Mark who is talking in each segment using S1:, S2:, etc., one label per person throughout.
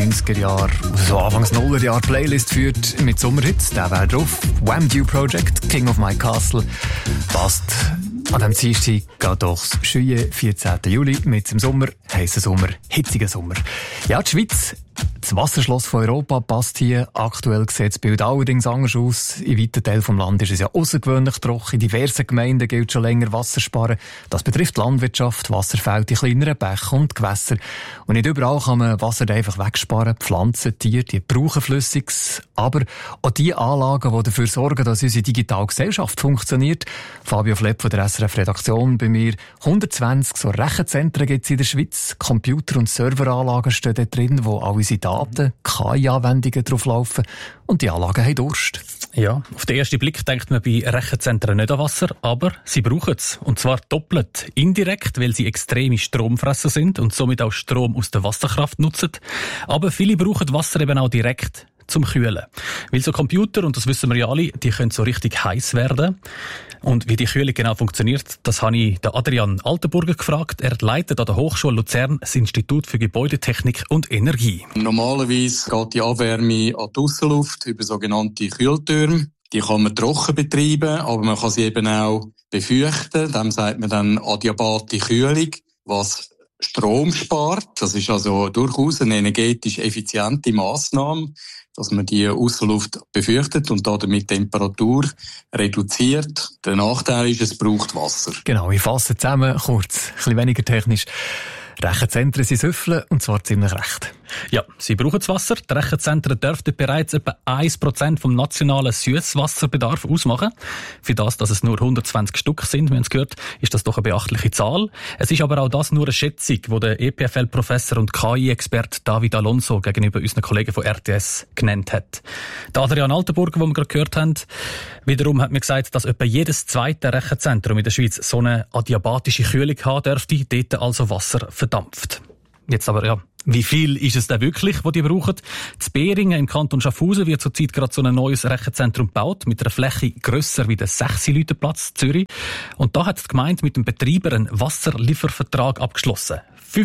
S1: 90er Jahre, so Anfangs Nullerjahr Playlist führt mit Sommerhits, der wäre drauf. Wham! Project, King of My Castle. Passt an diesem Dienstag geht durchs schöne 14. Juli mit dem Sommer, heissen Sommer, hitzigen Sommer. Ja, die Schweiz, das Wasserschloss von Europa, passt hier. Aktuell sieht das Bild allerdings anders aus. In weiten Teilen des Landes ist es ja außergewöhnlich trocken. In diversen Gemeinden gilt schon länger Wassersparen. Das betrifft die Landwirtschaft, Wasserfälle, die kleineren Bäche und Gewässer. Und nicht überall kann man Wasser einfach wegsparen. Pflanzen, Tiere, die brauchen Flüssiges. Aber auch die Anlagen, die dafür sorgen, dass unsere digitale Gesellschaft funktioniert. Fabio Flepp von der SRF-Redaktion bei mir. 120 so Rechenzentren gibt es in der Schweiz. Computer- und Serveranlagen stehen dort drin, wo all unsere Daten, KI-Anwendungen drauf laufen. Und die Anlagen haben Durst.
S2: Ja, auf den ersten Blick denkt man bei Rechenzentren nicht an Wasser, aber sie brauchen es. Und zwar doppelt. Indirekt, weil sie extreme Stromfresser sind und somit auch Strom aus der Wasserkraft nutzen. Aber viele brauchen Wasser eben auch direkt zum Kühlen. Weil so Computer, und das wissen wir ja alle, die können so richtig heiß werden. Und wie die Kühlung genau funktioniert, das habe ich den Adrian Altenburger gefragt. Er leitet an der Hochschule Luzern das Institut für Gebäudetechnik und Energie.
S3: Normalerweise geht die Abwärme an die Aussenluft über sogenannte Kühltürme. Die kann man trocken betreiben, aber man kann sie eben auch befeuchten. Dem sagt man dann adiabate Kühlung, was Strom spart. Das ist also durchaus eine energetisch effiziente Massnahme, dass man die Aussenluft befeuchtet und damit die Temperatur reduziert. Der Nachteil ist, es braucht Wasser.
S1: Genau, ich fasse zusammen, kurz, ein bisschen weniger technisch. Rechenzentren sind Süffeln, und zwar ziemlich recht.
S2: Ja, sie brauchen das Wasser. Die Rechenzentren dürften bereits etwa 1% vom nationalen Süßwasserbedarf ausmachen. Für das, dass es nur 120 Stück sind, wir haben es gehört, ist das doch eine beachtliche Zahl. Es ist aber auch das nur eine Schätzung, die der EPFL-Professor und KI-Experte David Alonso gegenüber unseren Kollegen von RTS genannt hat. Der Adrian Altenburger, den wir gerade gehört haben, wiederum hat mir gesagt, dass etwa jedes zweite Rechenzentrum in der Schweiz so eine adiabatische Kühlung haben dürfte, dort also Wasser verdampft. Jetzt aber, ja, wie viel ist es denn wirklich, was die brauchen? In Behringen im Kanton Schaffhausen wird zurzeit gerade so ein neues Rechenzentrum gebaut, mit einer Fläche grösser wie der 6-Liter-Platz Zürich. Und da hat die Gemeinde mit dem Betreiber einen Wasserliefervertrag abgeschlossen.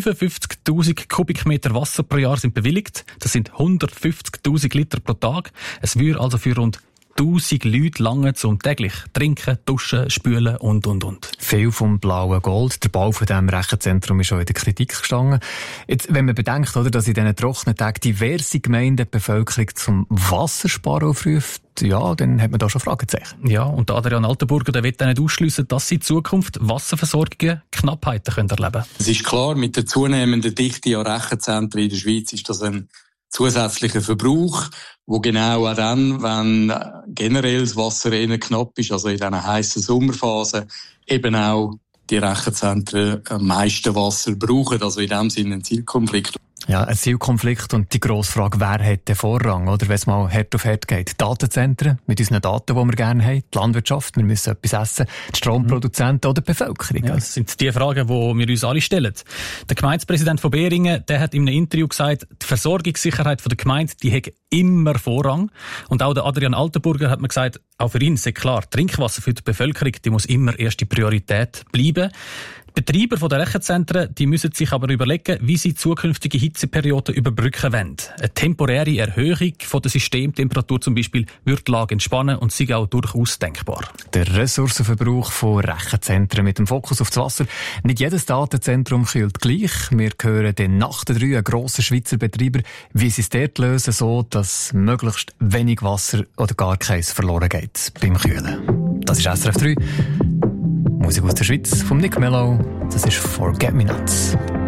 S2: 55.000 Kubikmeter Wasser pro Jahr sind bewilligt. Das sind 150.000 Liter pro Tag. Es würde also für rund 1000 Leute lange zum täglich trinken, duschen, spülen und.
S1: Viel vom blauen Gold. Der Bau von diesem Rechenzentrum ist schon in der Kritik gestanden. Jetzt, wenn man bedenkt, oder, dass in diesen trockenen Tagen diverse Gemeinden die Bevölkerung zum Wassersparen aufruft, ja, dann hat man da schon Fragezeichen.
S2: Ja, und Adrian Altenburger, der will auch nicht ausschliessen, dass sie in Zukunft Wasserversorgungen Knappheiten erleben können.
S3: Es ist klar, mit der zunehmenden Dichte an Rechenzentren in der Schweiz ist das ein zusätzlicher Verbrauch, wo genau auch dann, wenn generell das Wasser eher knapp ist, also in dieser heissen Sommerphase, eben auch die Rechenzentren am meisten Wasser brauchen, also in dem Sinne ein Zielkonflikt.
S1: Ja, ein Zielkonflikt und die grosse Frage, wer hat den Vorrang, oder? Wenn es mal Herd auf Herd geht. Datenzentren mit unseren Daten, die wir gerne haben, die Landwirtschaft, wir müssen etwas essen, die Stromproduzenten oder die Bevölkerung.
S2: Ja, das sind die Fragen, die wir uns alle stellen. Der Gemeindepräsident von Behringen, der hat in einem Interview gesagt, die Versorgungssicherheit der Gemeinde, die hat immer Vorrang. Und auch der Adrian Altenburger hat mir gesagt, auch für ihn ist klar, Trinkwasser für die Bevölkerung, die muss immer erste Priorität bleiben. Die Betreiber der Rechenzentren, die müssen sich aber überlegen, wie sie zukünftige Hitzeperioden überbrücken wollen. Eine temporäre Erhöhung von der Systemtemperatur zum Beispiel würde die Lage entspannen und sei auch durchaus denkbar.
S1: Der Ressourcenverbrauch von Rechenzentren mit dem Fokus auf das Wasser. Nicht jedes Datenzentrum kühlt gleich. Wir hören den nach der 3 einen grossen Schweizer Betreiber, wie sie es dort lösen, so dass möglichst wenig Wasser oder gar keins verloren geht beim Kühlen. Das ist SRF 3. Musik aus der Schweiz, vom Nick Mello. Das ist Forget Me Nots.